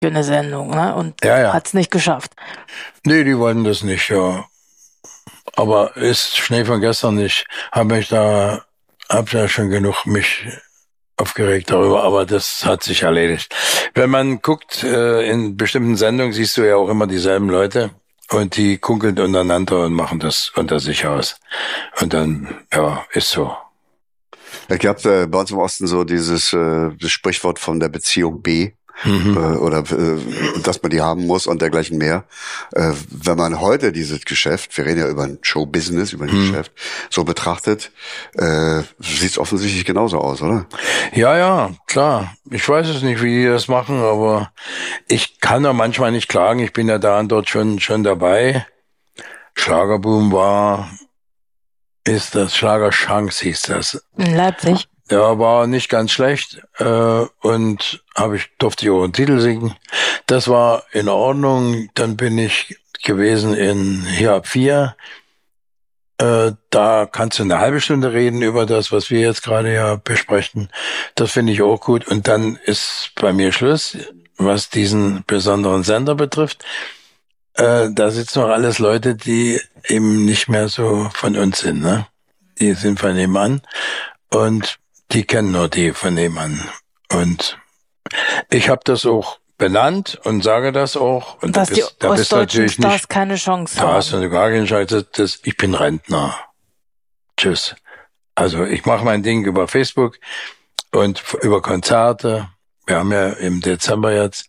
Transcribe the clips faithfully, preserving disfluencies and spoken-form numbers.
für eine Sendung, ne? Und ja, ja. hat's nicht geschafft. Nee, die wollten das nicht, ja. Aber ist Schnee von gestern nicht. Habe ich da, hab ja schon genug mich aufgeregt darüber, aber das hat sich erledigt. Wenn man guckt, äh, in bestimmten Sendungen siehst du ja auch immer dieselben Leute und die kunkeln untereinander und machen das unter sich aus. Und dann, ja, ist so. Es gab äh, bei uns im Osten so dieses äh, das Sprichwort von der Beziehung B. Mhm. Äh, oder äh, dass man die haben muss und dergleichen mehr. Äh, wenn man heute dieses Geschäft, wir reden ja über ein Showbusiness, über ein mhm. Geschäft, so betrachtet, äh, sieht es offensichtlich genauso aus, oder? Ja, ja, klar. Ich weiß es nicht, wie die das machen, aber ich kann da manchmal nicht klagen. Ich bin ja da und dort schon schon dabei. Schlagerboom war, ist das Schlagerchance hieß das. In Leipzig. Ja, war nicht ganz schlecht äh, und habe ich durfte ich auch einen Titel singen. Das war in Ordnung. Dann bin ich gewesen in hier ab vier. Äh, da kannst du eine halbe Stunde reden über das, was wir jetzt gerade ja besprechen. Das finde ich auch gut. Und dann ist bei mir Schluss, was diesen besonderen Sender betrifft. Äh, da sitzen noch alles Leute, die eben nicht mehr so von uns sind, ne? Die sind von nebenan und die kennen nur die von nebenan. Und ich habe das auch benannt und sage das auch. Und dass da bist, die da bist ostdeutschen natürlich Stars nicht, keine Chance da haben. Da hast du gar keine Chance. Das, ich bin Rentner. Tschüss. Also ich mache mein Ding über Facebook und über Konzerte. Wir haben ja im Dezember jetzt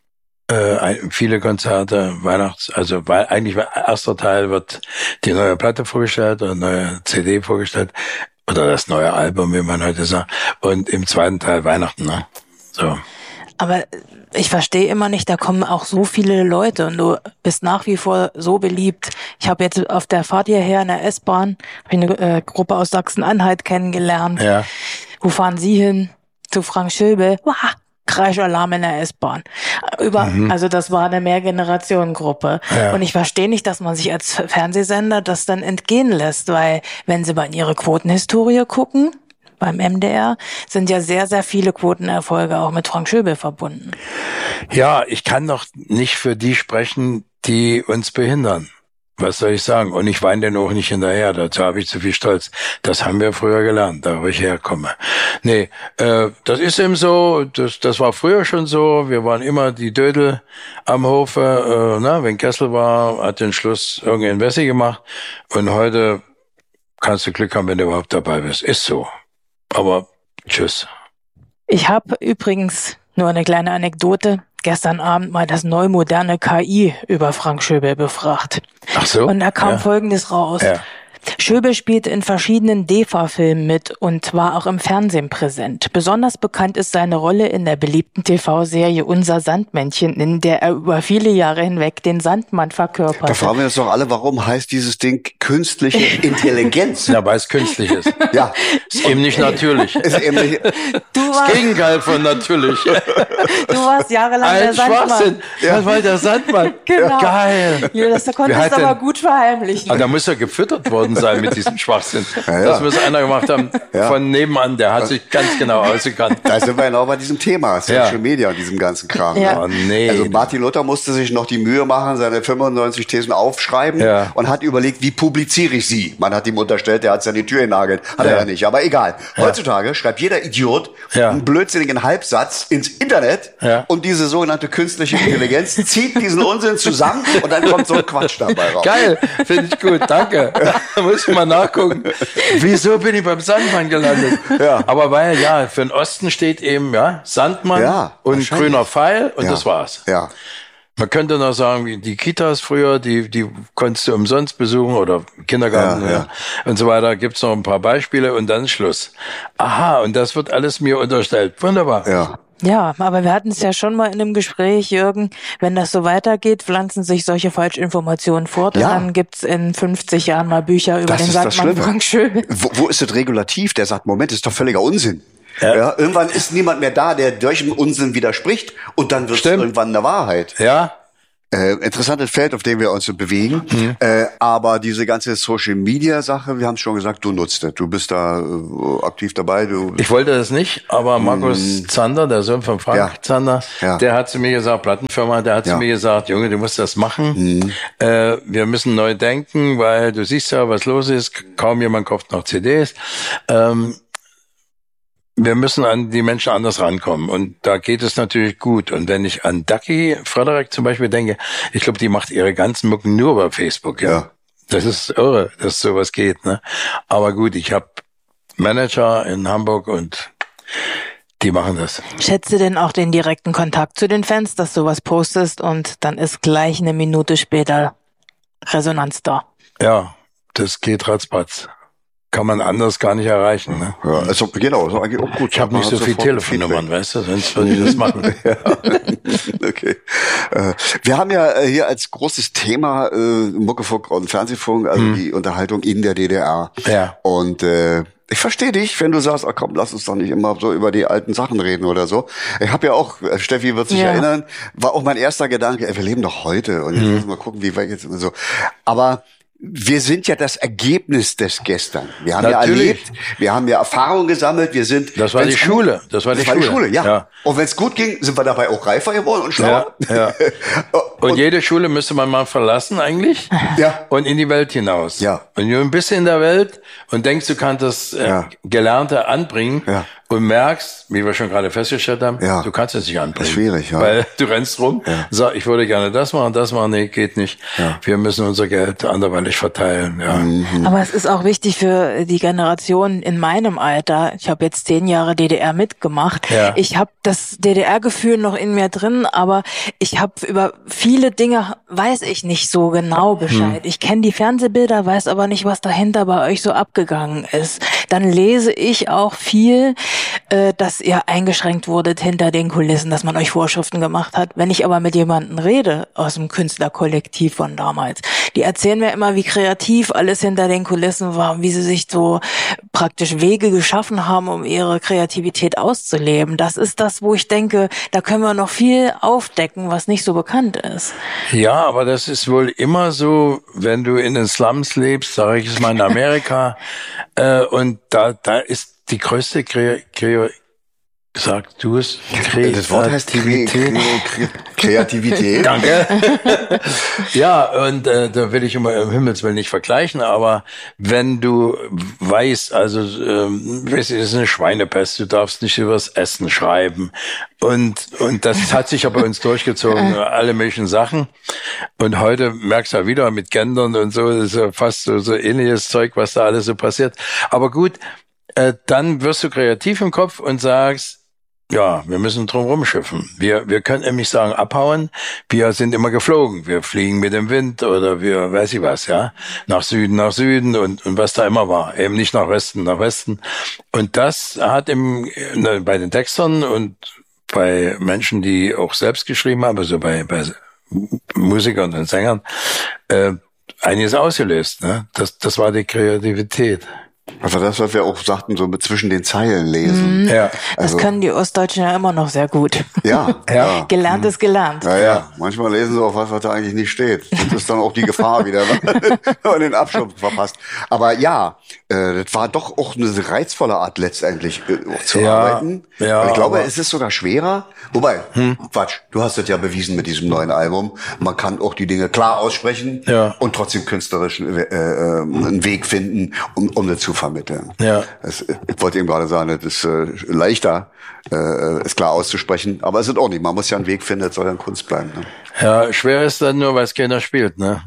äh, viele Konzerte, Weihnachts, also weil eigentlich erster Teil wird die neue Platte vorgestellt oder neue C D vorgestellt. Oder das neue Album, wie man heute sagt. Und im zweiten Teil Weihnachten, ne? So. Aber ich verstehe immer nicht, da kommen auch so viele Leute und du bist nach wie vor so beliebt. Ich habe jetzt auf der Fahrt hierher in der S-Bahn hab ich eine äh, Gruppe aus Sachsen-Anhalt kennengelernt. Ja. Wo fahren Sie hin? Zu Frank Schöbel. Wow, Kreischalarm in der S-Bahn. Über, mhm. Also das war eine Mehrgenerationengruppe. Ja. Und ich verstehe nicht, dass man sich als Fernsehsender das dann entgehen lässt, weil wenn Sie mal in Ihre Quotenhistorie gucken, beim M D R, sind ja sehr, sehr viele Quotenerfolge auch mit Frank Schöbel verbunden. Ja, ich kann doch nicht für die sprechen, die uns behindern. Was soll ich sagen? Und ich weine denn auch nicht hinterher, dazu habe ich zu viel Stolz. Das haben wir früher gelernt, da wo ich herkomme. Nee, äh, das ist eben so, das, das war früher schon so, wir waren immer die Dödel am Hofe, äh, na, wenn Kessel war, hat den Schluss irgendein Wessi gemacht und heute kannst du Glück haben, wenn du überhaupt dabei bist. Ist so. Aber tschüss. Ich habe übrigens nur eine kleine Anekdote. Gestern Abend mal das neumoderne K I über Frank Schöbel befragt. Ach so? Und da kam ja. Folgendes raus. Ja. Schöbel spielte in verschiedenen D E F A-Filmen mit und war auch im Fernsehen präsent. Besonders bekannt ist seine Rolle in der beliebten T V-Serie Unser Sandmännchen, in der er über viele Jahre hinweg den Sandmann verkörperte. Da fragen wir uns doch alle, warum heißt dieses Ding künstliche Intelligenz? Ja, weil es künstlich ist. Ja. Ist eben nicht natürlich. Ist eben nicht du warst, das Gegenteil von natürlich. Du warst jahrelang Ein der Sandmann. Schwachsinn. Ja. Das war der Sandmann. Genau. Geil. Ja, das konntest du aber gut verheimlichen. Aber da muss er gefüttert worden sein mit diesem Schwachsinn. Ja, ja. Das muss einer gemacht haben ja. von nebenan, der hat sich ganz genau ausgekannt. Da sind wir genau bei diesem Thema, Social ja. Media und diesem ganzen Kram. Ja. Oh, nee. Also Martin Luther musste sich noch die Mühe machen, seine fünfundneunzig Thesen aufschreiben ja. und hat überlegt, wie publiziere ich sie? Man hat ihm unterstellt, der hat seine Tür genagelt. Hat ja. er ja nicht, aber egal. Ja. Heutzutage schreibt jeder Idiot ja. einen blödsinnigen Halbsatz ins Internet ja. und diese sogenannte künstliche Intelligenz zieht diesen Unsinn zusammen und dann kommt so ein Quatsch dabei raus. Geil, finde ich gut, danke. Da muss ich mal nachgucken. Wieso bin ich beim Sandmann gelandet? Ja. Aber weil, ja, für den Osten steht eben, ja, Sandmann ja, und grüner Pfeil und ja. das war's. Ja. Man könnte noch sagen, wie die Kitas früher, die, die konntest du umsonst besuchen oder Kindergarten ja, ja, ja. und so weiter. Gibt's noch ein paar Beispiele und dann Schluss. Aha, und das wird alles mir unterstellt. Wunderbar. Ja. Ja, aber wir hatten es ja schon mal in einem Gespräch, Jürgen, wenn das so weitergeht, pflanzen sich solche Falschinformationen fort ja. und dann gibt's in fünfzig Jahren mal Bücher über das den Sandmann Frank Schöbel. Wo, wo ist das Regulativ, der sagt, Moment, ist doch völliger Unsinn. Ja. Ja, irgendwann ist niemand mehr da, der durch den Unsinn widerspricht und dann wird es irgendwann eine Wahrheit. Ja, Äh, interessantes Feld, auf dem wir uns so bewegen. Mhm. Äh, aber diese ganze Social-Media-Sache, wir haben es schon gesagt, du nutzt es. Du bist da äh, aktiv dabei. Du ich wollte das nicht, aber Markus mhm. Zander, der Sohn von Frank ja. Zander, ja. der hat zu mir gesagt, Plattenfirma, der hat ja. zu mir gesagt, Junge, du musst das machen. Mhm. Äh, wir müssen neu denken, weil du siehst ja, was los ist. Kaum jemand kauft noch C Ds. Ähm, Wir müssen an die Menschen anders rankommen und da geht es natürlich gut. Und wenn ich an Ducky Frederick zum Beispiel denke, ich glaube, die macht ihre ganzen Mucken nur über Facebook. Ja, ja. Das ist irre, dass sowas geht. Ne? Aber gut, ich habe Manager in Hamburg und die machen das. Schätze denn auch den direkten Kontakt zu den Fans, dass du was postest und dann ist gleich eine Minute später Resonanz da? Ja, das geht ratzfatz. Kann man anders gar nicht erreichen. Ne? Ja, also genau, ist eigentlich auch gut. Ich habe nicht so viele Telefonnummern, weißt du, sonst würde ich das machen. Ja. Okay. Äh, wir haben ja hier als großes Thema äh, Muckefunk und Fernsehfunk, also hm. die Unterhaltung in der D D R. Ja. Und äh, ich verstehe dich, wenn du sagst, ach komm, lass uns doch nicht immer so über die alten Sachen reden oder so. Ich habe ja auch, Steffi wird sich ja. erinnern, war auch mein erster Gedanke, ey, wir leben doch heute und jetzt hm. müssen wir mal gucken, wie wir jetzt und so. Aber wir sind ja das Ergebnis des Gestern. Wir haben Natürlich. ja erlebt, wir haben ja Erfahrungen gesammelt, wir sind... Das war die Schule. Das war die, das Schule. war die Schule, ja. ja. Und wenn es gut ging, sind wir dabei auch reifer geworden und schlauer. Ja, ja. und, und jede Schule müsste man mal verlassen eigentlich ja. und in die Welt hinaus. Ja. Und du bist in der Welt und denkst, du kannst das äh, ja. Gelernte anbringen ja. und merkst, wie wir schon gerade festgestellt haben, ja. du kannst es nicht anbringen. Das ist schwierig, ja. Weil du rennst rum, ja. sagst, ich würde gerne das machen, das machen, nee, geht nicht. Ja. Wir müssen unser Geld anderweitig verteilen. Ja. Mhm. Aber es ist auch wichtig für die Generation in meinem Alter. Ich habe jetzt zehn Jahre D D R mitgemacht. Ja. Ich habe das D D R-Gefühl noch in mir drin, aber ich habe über viele Dinge, weiß ich nicht so genau Bescheid. Mhm. Ich kenne die Fernsehbilder, weiß aber nicht, was dahinter bei euch so abgegangen ist. Dann lese ich auch viel, äh, dass ihr eingeschränkt wurdet hinter den Kulissen, dass man euch Vorschriften gemacht hat. Wenn ich aber mit jemandem rede aus dem Künstlerkollektiv von damals, die erzählen mir immer, wie kreativ alles hinter den Kulissen war, wie sie sich so praktisch Wege geschaffen haben, um ihre Kreativität auszuleben. Das ist das, wo ich denke, da können wir noch viel aufdecken, was nicht so bekannt ist. Ja, aber das ist wohl immer so, wenn du in den Slums lebst, sage ich es mal in Amerika, äh, und da da ist die größte Kre Kre Sag du es. Kreativität. Das Wort heißt Kreativität. Kreativität. Danke. Ja, und äh, da will ich immer im Himmelswillen nicht vergleichen, aber wenn du weißt, also ähm, es ist eine Schweinepest, du darfst nicht übers Essen schreiben und und das hat sich ja bei uns durchgezogen, alle möglichen Sachen. Und heute merkst du ja wieder mit Gendern und so, das ist ja fast so, so ähnliches Zeug, was da alles so passiert. Aber gut, äh, dann wirst du kreativ im Kopf und sagst, ja, wir müssen drum rumschiffen. Wir, wir können nämlich sagen, abhauen. Wir sind immer geflogen. Wir fliegen mit dem Wind oder wir, weiß ich was, ja. Nach Süden, nach Süden und, und was da immer war. Eben nicht nach Westen, nach Westen. Und das hat im, ne, bei den Textern und bei Menschen, die auch selbst geschrieben haben, also bei, bei Musikern und Sängern, äh, einiges ausgelöst, ne. Das, das war die Kreativität. Also das, was wir auch sagten, so mit zwischen den Zeilen lesen. Mhm. Ja. Also, das können die Ostdeutschen ja immer noch sehr gut. Ja. ja. Gelernt ist gelernt. Ja, ja. Manchmal lesen sie auch was, was da eigentlich nicht steht. Das ist dann auch die Gefahr wieder, wenn man den Abschluss verpasst. Aber ja, äh, das war doch auch eine reizvolle Art letztendlich äh, zu ja. arbeiten. Ja, und ich glaube, es ist sogar schwerer. Wobei, hm. Quatsch, du hast das ja bewiesen mit diesem neuen Album. Man kann auch die Dinge klar aussprechen ja. und trotzdem künstlerisch äh, äh, einen Weg finden, um, um das zu vermitteln. Ja. Das, ich wollte eben gerade sagen, das ist äh, leichter, äh, es klar auszusprechen, aber es ist auch nicht. Man muss ja einen Weg finden, das soll ja Kunst bleiben. Ne? Ja, schwer ist dann nur, weil es keiner spielt. Ne?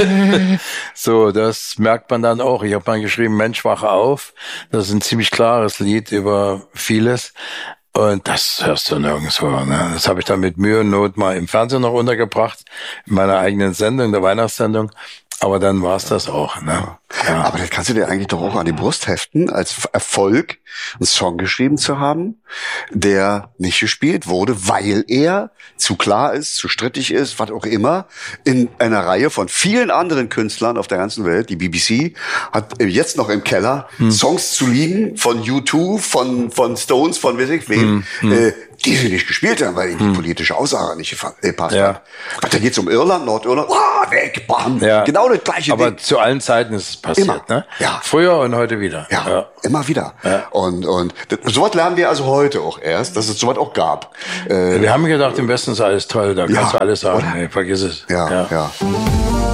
So, das merkt man dann auch. Ich habe mal geschrieben, Mensch, wache auf. Das ist ein ziemlich klares Lied über vieles. Und das hörst du nirgendwo. Ne? Das habe ich dann mit Mühe und Not mal im Fernsehen noch untergebracht, in meiner eigenen Sendung, der Weihnachtssendung. Aber dann war's das auch. Ne? Ja. Aber das kannst du dir eigentlich doch auch an die Brust heften, als Erfolg einen Song geschrieben zu haben, der nicht gespielt wurde, weil er zu klar ist, zu strittig ist, was auch immer, in einer Reihe von vielen anderen Künstlern auf der ganzen Welt. Die B B C hat jetzt noch im Keller hm. Songs zu liegen von U zwei, von von Stones, von weiß ich wem, hm. Hm. Äh, die sie nicht gespielt haben, weil ihnen die hm. politische Aussage nicht gepasst ja. hat. Da geht's um Irland, Nordirland, oh, weg, bam, ja. genau das gleiche Aber Ding. zu allen Zeiten ist es passiert, immer. Ne? Ja. Früher und heute wieder. Ja, ja. immer wieder. Ja. Und, und sowas lernen wir also heute auch erst, dass es sowas auch gab. Äh, wir haben gedacht, im Westen ist alles toll, da kannst ja, du alles sagen. Nee, vergiss es. Ja, ja. ja.